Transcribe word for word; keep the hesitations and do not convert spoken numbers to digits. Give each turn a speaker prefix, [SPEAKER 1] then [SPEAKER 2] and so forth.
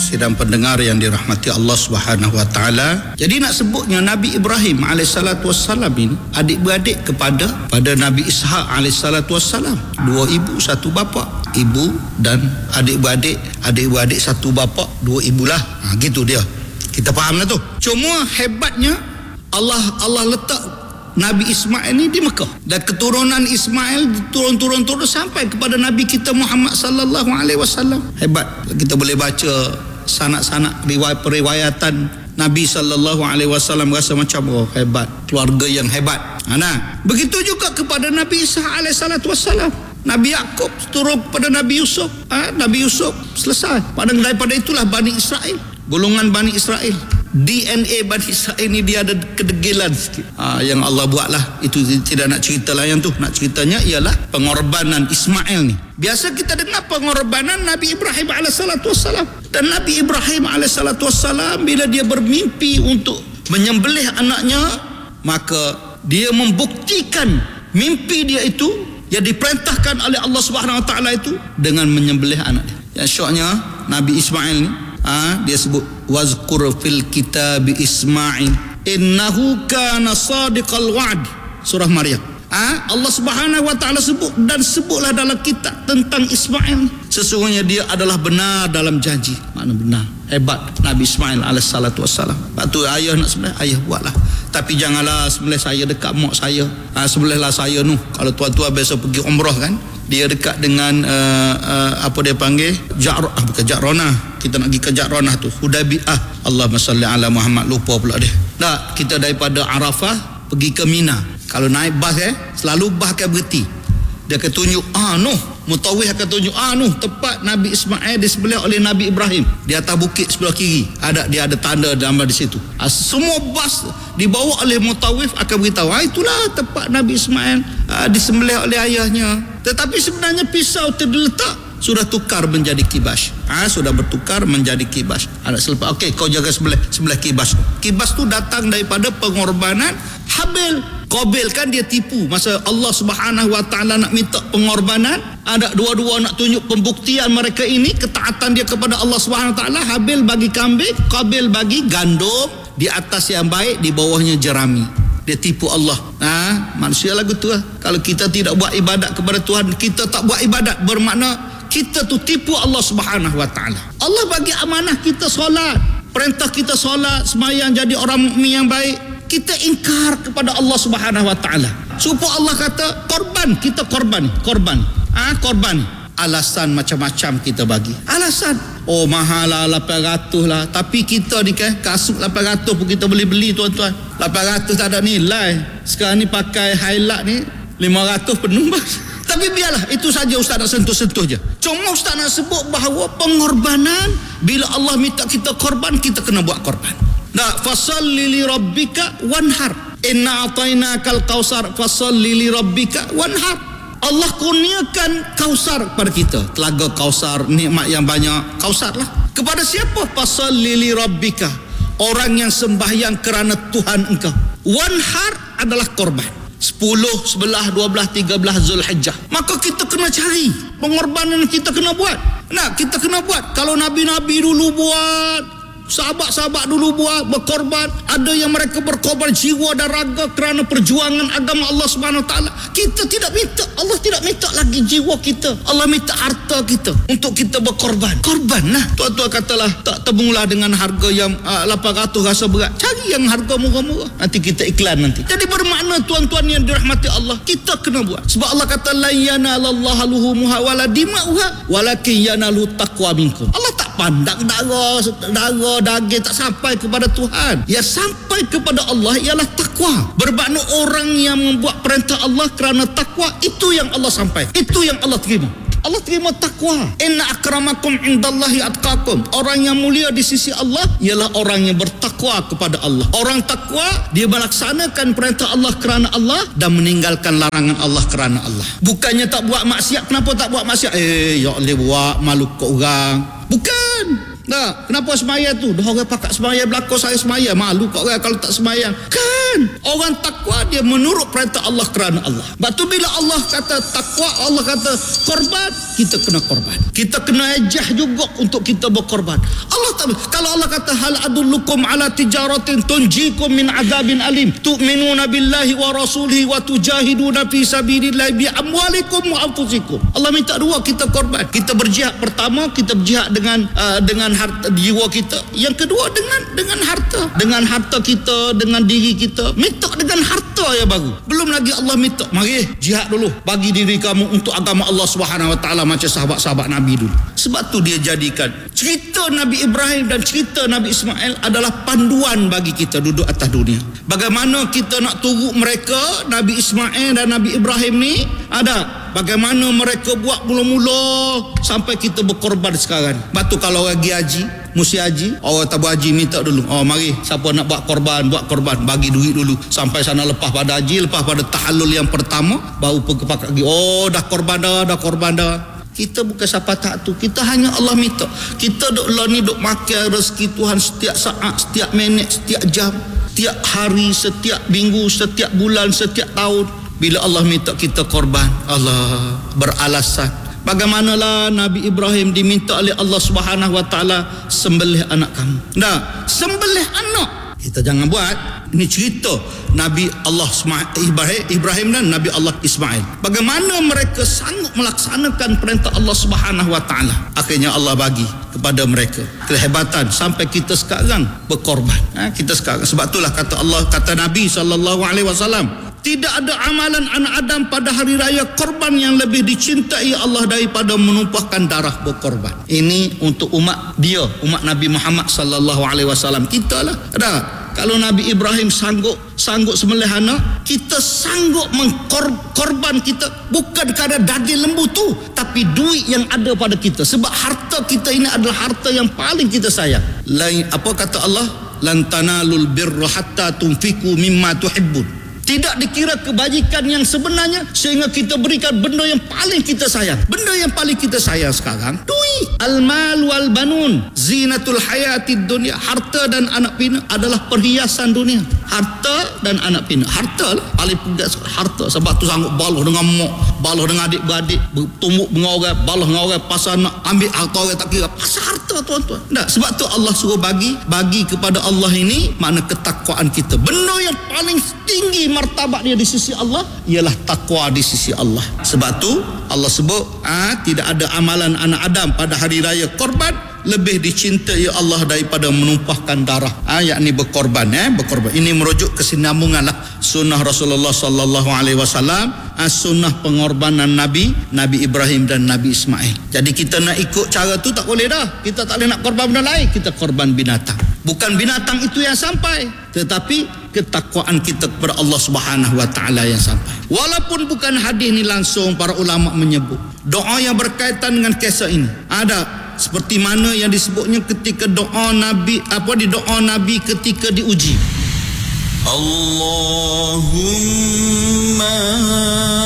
[SPEAKER 1] sidang pendengar yang dirahmati Allah Subhanahu wa taala. Jadi nak sebutnya Nabi Ibrahim alaihissalatu wassalam ini adik-beradik kepada pada Nabi Ishaq alaihissalatu wassalam. Dua ibu satu bapa. Ibu dan adik-beradik, adik-beradik satu bapa, dua ibulah. Ha, gitu dia. Kita fahamlah tu. Cuma hebatnya Allah Allah letak Nabi Ismail ni di Mekah, dan keturunan Ismail turun-turun-turun sampai kepada Nabi kita Muhammad sallallahu alaihi wasallam. Hebat. Kita boleh baca sanak-sanak riwayat periwayatan Nabi sallallahu alaihi wasallam, rasa macam oh hebat, keluarga yang hebat. Ha, nah, begitu juga kepada Nabi Isa alaihi salatu wasallam. Nabi Yakub turun kepada Nabi Yusuf. Ha, Nabi Yusuf selesai. Pada daripada itulah Bani Israel, golongan Bani Israel. D N A Bani Israel ni dia ada kedegilan sikit. Ha, yang Allah buatlah. Itu tidak nak cerita lah yang tu. Nak ceritanya ialah pengorbanan Ismail ni. Biasa kita dengar pengorbanan Nabi Ibrahim alaihissalatu wassalam. Dan Nabi Ibrahim alaihissalatu wassalam bila dia bermimpi untuk menyembelih anaknya, maka dia membuktikan mimpi dia itu yang diperintahkan oleh Allah Subhanahu wa taala itu dengan menyembelih anak dia. Yang syoknya Nabi Ismail ni, ha, dia sebut wazkur fil kitab Ismail innahu kana sadiqal wa'd, surah Maryam. Ha, Allah Subhanahu wa taala sebut dan sebutlah dalam kitab tentang Ismail, sesungguhnya dia adalah benar dalam janji. Makna benar. Hebat Nabi Ismail alaihissalatu wassalam. Lepas tu ayah nak sembelih, ayah buatlah. Tapi janganlah sembelih saya dekat mak saya. Ha, sembelihlah saya nu. Kalau tuan-tuan biasa pergi umrah kan, dia dekat dengan uh, uh, apa dia panggil Ja'rah, ah, bukan Ja'ronah. Kita nak pergi ke Ja'ronah tu, Hudaybiyah. Allahumma salli ala Muhammad, lupa pula dia. Tak, kita daripada Arafah pergi ke Mina. Kalau naik bas eh, selalu bas akan berhenti. Dia akan tunjuk, ah noh, mutawif akan tunjuk, ah noh, tempat Nabi Ismail disembelih oleh Nabi Ibrahim. Di atas bukit sebelah kiri. Ada dia ada tanda gambar di situ. Ah, semua bas dibawa oleh mutawif akan beritahu, ah itulah tempat Nabi Ismail ah, disembelih oleh ayahnya. Tetapi sebenarnya pisau itu diletak sudah tukar menjadi kibas. Ah, sudah bertukar menjadi kibas. Anak selepas, okey, kau jaga sebelah sebelah kibas. Kibas tu datang daripada pengorbanan Habil. Qabil kan dia tipu masa Allah Subhanahu wa taala nak minta pengorbanan, ada dua-dua nak tunjuk pembuktian mereka ini ketaatan dia kepada Allah Subhanahu wa taala. Habil bagi kambing, Qabil bagi gandum, di atas yang baik, di bawahnya jerami. Dia tipu Allah. Ha, manusia lagu tu lah. Kalau kita tidak buat ibadat kepada Tuhan, kita tak buat ibadat, bermakna kita tu tipu Allah Subhanahu wa taala. Allah bagi amanah kita solat, perintah kita solat, sembahyang, jadi orang mukmin yang baik. Kita ingkar kepada Allah Subhanahu wa taala. Supaya Allah kata korban, kita korban, korban. Ah, korban. Alasan macam-macam kita bagi. Alasan, oh mahal lah, lapan ratus lah. Tapi kita ni kan kasut lapan ratus pun kita boleh beli tuan-tuan. lapan ratus tak ada nilai. Sekarang ni pakai highlight ni lima ratus penuh. Tapi biarlah, itu saja Ustaz nak sentuh-sentuh je. Cuma Ustaz nak sebut bahawa pengorbanan, bila Allah minta kita korban, kita kena buat korban. Nah, fasalli li rabbika wanhar. Inna atainakal kausar fasalli li rabbika wanhar. Allah kurniakan kausar kepada kita. Telaga kausar, nikmat yang banyak. Kausar lah. Kepada siapa? Fasalli li rabbika. Orang yang sembahyang kerana Tuhan engkau. Wanhar adalah korban. Sepuluh, sebelah, dua belas, tiga belas Zulhijjah. Maka kita kena cari pengorbanan kita kena buat. Nah, kita kena buat. Kalau Nabi-Nabi dulu buat, sahabat-sahabat dulu buat, berkorban. Ada yang mereka berkorban jiwa dan raga kerana perjuangan agama Allah Subhanahu wa taala. Kita tidak minta, Allah tidak minta lagi jiwa kita. Allah minta harta kita untuk kita berkorban. Korban lah. Tuan-tuan katalah tak temulah dengan harga yang uh, lapan ratus rasa berat. Cari yang harga murah-murah. Nanti kita iklan nanti. Jadi bermakna tuan-tuan yang dirahmati Allah, kita kena buat. Sebab Allah kata la yanalallaha luhumuha wala dima'uha walakin yanalu taqwa minkum. Allah tak pandang darah, darah daging tak sampai kepada Tuhan. Yang sampai kepada Allah ialah takwa. Bermakna orang yang membuat perintah Allah kerana takwa, itu yang Allah sampai. Itu yang Allah terima. Allah terima takwa. Inna akramakum indallahi atqakum. Orang yang mulia di sisi Allah ialah orang yang bertakwa kepada Allah. Orang takwa, dia melaksanakan perintah Allah kerana Allah dan meninggalkan larangan Allah kerana Allah. Bukannya tak buat maksiat. Kenapa tak buat maksiat? Eh, ya Allah buat malu ke orang. Bukan. Nah, kenapa semayang tu? Dah orang pakat semayang belakang saya semayang. Malu kat orang kalau tak semayang. Kan Bukan. Orang takwa dia menurut perintah Allah kerana Allah. Sebab tu bila Allah kata takwa, Allah kata korban, kita kena korban. Kita kena ejah juga untuk kita berkorban. Allah tak, kalau Allah kata hal adullukum ala tijaratin tunjikum min azabin alim tu'minuna billahi wa rasulihi wa tujahiduna fi sabilillahi bi amwalikum wa anfusikum. Allah minta dua, kita korban. Kita berjihad, pertama kita berjihad dengan uh, dengan harta jiwa kita. Yang kedua dengan dengan harta. Dengan harta kita, dengan diri kita. Minta dengan harta yang baru. Belum lagi Allah minta, mari jihad dulu, bagi diri kamu untuk agama Allah Subhanahu wa taala macam sahabat-sahabat Nabi dulu. Sebab tu dia jadikan cerita Nabi Ibrahim dan cerita Nabi Ismail adalah panduan bagi kita duduk atas dunia. Bagaimana kita nak turut mereka, Nabi Ismail dan Nabi Ibrahim ni ada. Bagaimana mereka buat mula-mula sampai kita berkorban sekarang. Sebab tu kalau lagi haji, mesti haji, orang tak buat haji minta dulu, oh mari siapa nak buat korban, buat korban, bagi duit dulu. Sampai sana lepas pada haji, lepas pada tahallul yang pertama, baru pergi lagi, oh dah korban dah, dah korban dah. Kita bukan siapa tak tu, kita hanya Allah minta. Kita duk lah ni duk makan rezeki Tuhan setiap saat, setiap minit, setiap jam, setiap hari, setiap minggu, setiap bulan, setiap tahun. Bila Allah minta kita korban, Allah beralasan. Bagaimanalah Nabi Ibrahim diminta oleh Allah Subhanahu wa taala, sembelih anak kamu. Nah, sembelih anak. Kita jangan buat. Ini cerita Nabi Allah Ibrahim, Ibrahim dan Nabi Allah Ismail. Bagaimana mereka sanggup melaksanakan perintah Allah Subhanahu wa taala. Akhirnya Allah bagi kepada mereka kehebatan sampai kita sekarang berkorban. Ha, kita sekarang, sebab itulah kata Allah, kata Nabi sallallahu alaihi wasallam, tidak ada amalan anak Adam pada hari raya korban yang lebih dicintai Allah daripada menumpahkan darah berkorban. Ini untuk umat dia, umat Nabi Muhammad sallallahu alaihi wasallam. Kita lah. Ada. Kalau Nabi Ibrahim sanggup sanggup sembelih anak, kita sanggup mengkorban kita bukan kerana daging lembu tu, tapi duit yang ada pada kita. Sebab harta kita ini adalah harta yang paling kita sayang. Lain apa kata Allah? Lan tanalul birra hatta tunfiqu mimma tuhibbun. Tidak dikira kebajikan yang sebenarnya sehingga kita berikan benda yang paling kita sayang. Benda yang paling kita sayang sekarang, duit. Al-mal wal banun zinatul hayatid dunia. Harta dan anak pinak adalah perhiasan dunia. Harta dan anak pinak. Harta lah paling pedas, harta. Sebab tu sanggup balah dengan mak, balah dengan adik-beradik, bertumbuk dengan orang, balah dengan orang pasal nak ambil harta orang tak kira. Pasal harta tuan-tuan. Tak, sebab tu Allah suruh bagi, bagi kepada Allah ini makna ketakwaan kita. Benda yang paling tinggi martabat dia di sisi Allah ialah takwa di sisi Allah. Sebab tu Allah sebut ah, tidak ada amalan anak Adam pada hari raya korban lebih dicintai Allah daripada menumpahkan darah, ah, yakni berkorban. Eh, berkorban ini merujuk kesinambungan lah sunnah Rasulullah sallallahu alaihi wasallam, ah, sunnah pengorbanan Nabi Nabi Ibrahim dan Nabi Ismail. Jadi kita nak ikut cara tu tak boleh dah. Kita tak boleh nak korban benda lain, kita korban binatang. Bukan binatang itu yang sampai, tetapi ketakwaan kita kepada Allah Subhanahu wa taala yang sampai. Walaupun bukan hadis ni langsung, para ulama menyebut doa yang berkaitan dengan kisah ini. Ada seperti mana yang disebutnya ketika doa Nabi, apa di doa Nabi ketika diuji. Allahumma